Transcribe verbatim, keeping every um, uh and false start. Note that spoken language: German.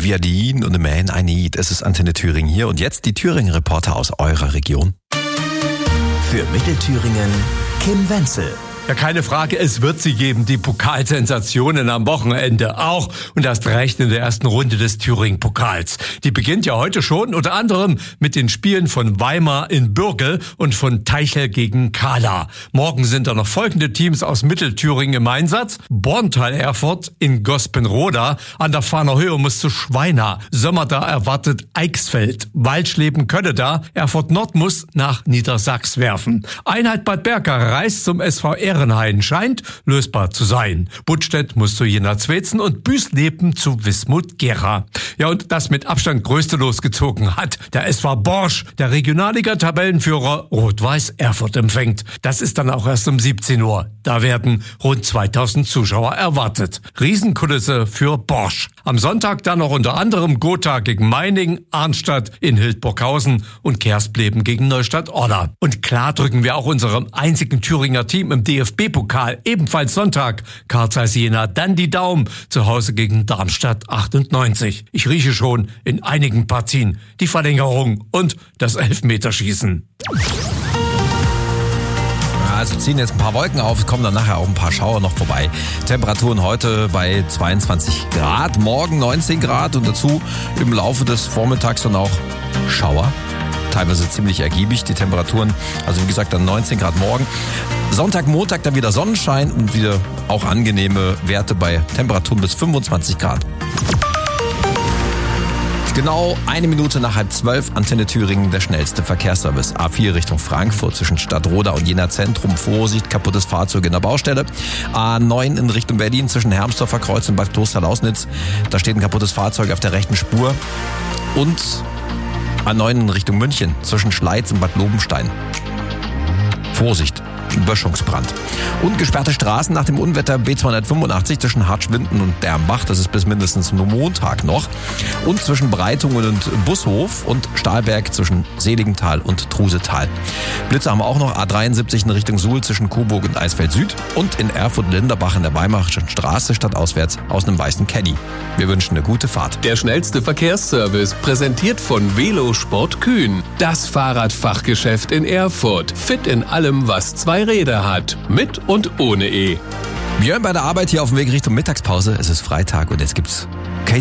Viadin und a Man I Need. Es ist Antenne Thüringen hier und jetzt die Thüringen-Reporter aus eurer Region. Für Mittelthüringen Kim Wenzel. Ja, keine Frage, es wird sie geben, die Pokalsensationen am Wochenende auch und erst recht in der ersten Runde des Thüringen-Pokals. Die beginnt ja heute schon, unter anderem mit den Spielen von Weimar in Bürgel und von Teichel gegen Kahla. Morgen sind da noch folgende Teams aus Mittelthüringen im Einsatz. Borntal-Erfurt in Gospenroda, an der Fahner Höhe muss zu Schweina. Sömmerda erwartet Eichsfeld. Waldschleben-Könneda, Erfurt Nord muss nach Niedersachs werfen. Einheit Bad Berka reist zum S V Ehrenhain, scheint lösbar zu sein. Buttstedt muss zu Jena Zwetzen und Büßleben zu Wismut Gera. Ja, und das mit Abstand größte losgezogen hat der S V Borsch, der Regionalliga-Tabellenführer Rot-Weiß Erfurt empfängt. Das ist dann auch erst um siebzehn Uhr. Da werden rund zweitausend Zuschauer erwartet. Riesenkulisse für Borsch. Am Sonntag dann noch unter anderem Gotha gegen Meiningen, Arnstadt in Hildburghausen und Kerspleben gegen Neustadt-Odda. Und klar drücken wir auch unserem einzigen Thüringer Team im D F B-Pokal, ebenfalls Sonntag, Carl Zeiss Jena, dann die Daumen, zu Hause gegen Darmstadt achtundneunzig. Ich rieche schon in einigen Partien die Verlängerung und das Elfmeterschießen. Also ziehen jetzt ein paar Wolken auf, kommen dann nachher auch ein paar Schauer noch vorbei. Temperaturen heute bei zweiundzwanzig Grad, morgen neunzehn Grad und dazu im Laufe des Vormittags dann auch Schauer. Teilweise ziemlich ergiebig, die Temperaturen, also wie gesagt dann neunzehn Grad morgen. Sonntag, Montag dann wieder Sonnenschein und wieder auch angenehme Werte bei Temperaturen bis fünfundzwanzig Grad. Genau eine Minute nach halb zwölf, Antenne Thüringen, der schnellste Verkehrsservice. A vier Richtung Frankfurt zwischen Stadtroda und Jena Zentrum, Vorsicht, kaputtes Fahrzeug in der Baustelle. A neun in Richtung Berlin zwischen Hermsdorfer Kreuz und Bad Kloster-Lausnitz, da steht ein kaputtes Fahrzeug auf der rechten Spur. Und A neun in Richtung München zwischen Schleiz und Bad Lobenstein. Vorsicht, Böschungsbrand. Und gesperrte Straßen nach dem Unwetter B zweihundertfünfundachtzig zwischen Hartschwinden und Dermbach. Das ist bis mindestens nur Montag noch. Und zwischen Breitungen und Bushof und Stahlberg zwischen Seligenthal und Trusetal. Blitze haben wir auch noch. A dreiundsiebzig in Richtung Suhl zwischen Coburg und Eisfeld Süd. Und in Erfurt-Linderbach in der Weimarischen Straße stadtauswärts aus einem weißen Caddy. Wir wünschen eine gute Fahrt. Der schnellste Verkehrsservice, präsentiert von Velosport Kühn. Das Fahrradfachgeschäft in Erfurt. Fit in allem, was zwei Räder hat. Mit und ohne E. Björn bei der Arbeit hier auf dem Weg Richtung Mittagspause. Es ist Freitag und jetzt gibt's